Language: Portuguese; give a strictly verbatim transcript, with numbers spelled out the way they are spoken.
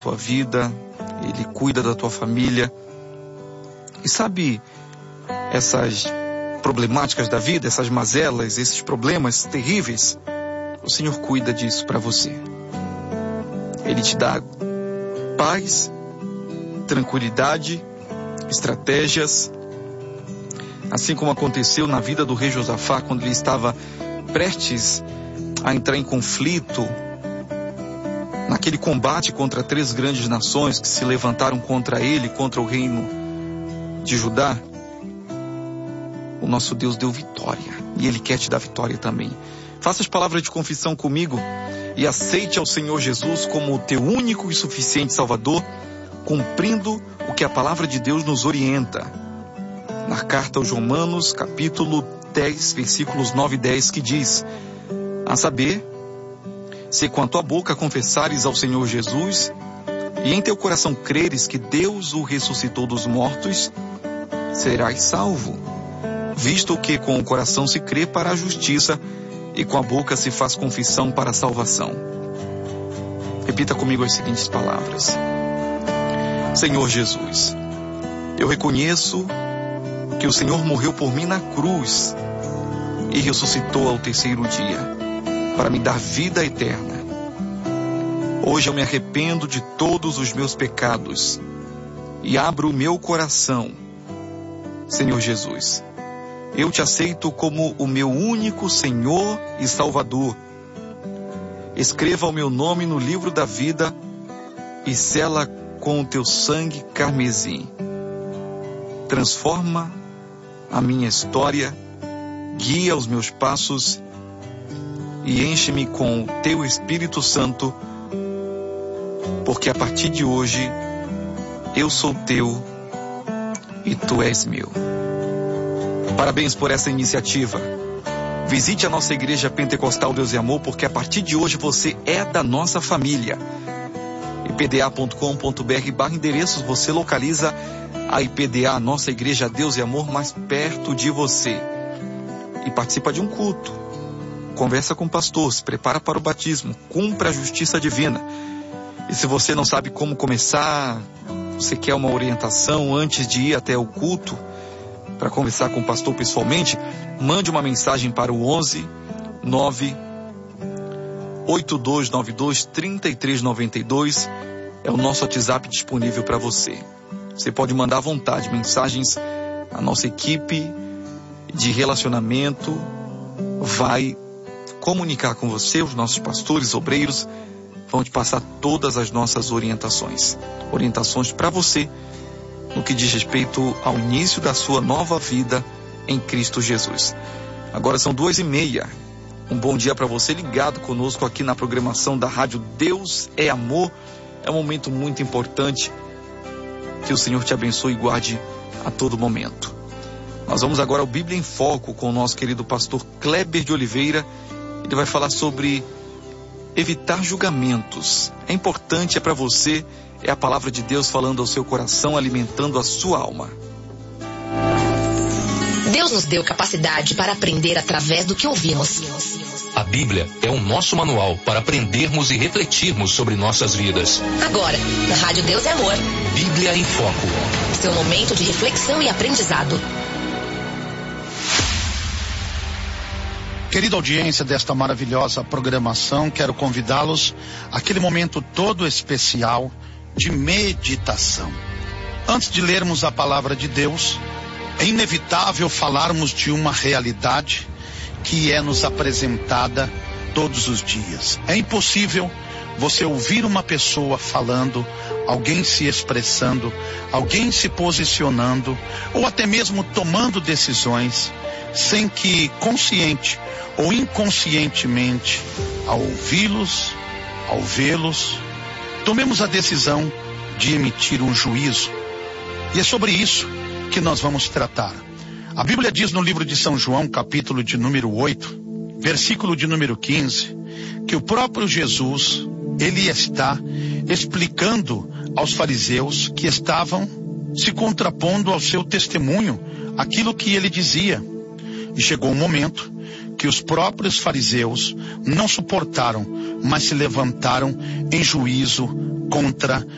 tua vida, Ele cuida da tua família. E sabe, essas problemáticas da vida, essas mazelas, esses problemas terríveis, o Senhor cuida disso para você. Ele te dá paz, tranquilidade, estratégias, assim como aconteceu na vida do rei Josafá, quando ele estava prestes a entrar em conflito, naquele combate contra três grandes nações que se levantaram contra ele, contra o reino de Judá. O nosso Deus deu vitória e Ele quer te dar vitória também. Faça as palavras de confissão comigo e aceite ao Senhor Jesus como o teu único e suficiente Salvador, cumprindo o que a palavra de Deus nos orienta. Na carta aos Romanos, capítulo dez, versículos nove e dez, que diz: a saber, se com a tua boca confessares ao Senhor Jesus e em teu coração creres que Deus o ressuscitou dos mortos, serás salvo, visto que com o coração se crê para a justiça e com a boca se faz confissão para a salvação. Repita comigo as seguintes palavras: Senhor Jesus, eu reconheço que o Senhor morreu por mim na cruz e ressuscitou ao terceiro dia para me dar vida eterna. Hoje eu me arrependo de todos os meus pecados e abro o meu coração. Senhor Jesus, eu te aceito como o meu único Senhor e Salvador. Escreva o meu nome no livro da vida e sela com o teu sangue carmesim. Transforma a minha história, guia os meus passos e enche-me com o teu Espírito Santo, porque a partir de hoje eu sou teu e tu és meu. Parabéns por essa iniciativa. Visite a nossa igreja Pentecostal Deus e Amor, porque a partir de hoje você é da nossa família. I P D A ponto com ponto B R barra endereços, você localiza a I P D A, nossa igreja Deus e Amor, mais perto de você. E participa de um culto. Conversa com o pastor, se prepara para o batismo, cumpra a justiça divina. E se você não sabe como começar, você quer uma orientação antes de ir até o culto, para conversar com o pastor pessoalmente, mande uma mensagem para o onze, nove, oito dois nove dois, três três nove dois. É o nosso WhatsApp disponível para você. Você pode mandar à vontade mensagens. A nossa equipe de relacionamento vai comunicar com você. Os nossos pastores, obreiros, vão te passar todas as nossas orientações. Orientações para você no que diz respeito ao início da sua nova vida em Cristo Jesus. Agora são duas e meia. Um bom dia para você ligado conosco aqui na programação da Rádio Deus é Amor. É um momento muito importante. Que o Senhor te abençoe e guarde a todo momento. Nós vamos agora ao Bíblia em Foco com o nosso querido pastor Kleber de Oliveira. Ele vai falar sobre evitar julgamentos. É importante, é para você, é a palavra de Deus falando ao seu coração, alimentando a sua alma. Deus nos deu capacidade para aprender através do que ouvimos. A Bíblia é o nosso manual para aprendermos e refletirmos sobre nossas vidas. Agora, na Rádio Deus é Amor. Bíblia em Foco. Seu momento de reflexão e aprendizado. Querida audiência desta maravilhosa programação, quero convidá-los àquele momento todo especial de meditação. Antes de lermos a palavra de Deus, é inevitável falarmos de uma realidade que é nos apresentada todos os dias. É impossível você ouvir uma pessoa falando, alguém se expressando, alguém se posicionando, ou até mesmo tomando decisões, sem que consciente ou inconscientemente, ao ouvi-los, ao vê-los, tomemos a decisão de emitir um juízo. E é sobre isso que nós vamos tratar. A Bíblia diz no livro de São João, capítulo de número oito, versículo de número quinze, que o próprio Jesus, ele está explicando aos fariseus que estavam se contrapondo ao seu testemunho, aquilo que ele dizia. E chegou um momento que os próprios fariseus não suportaram, mas se levantaram em juízo contra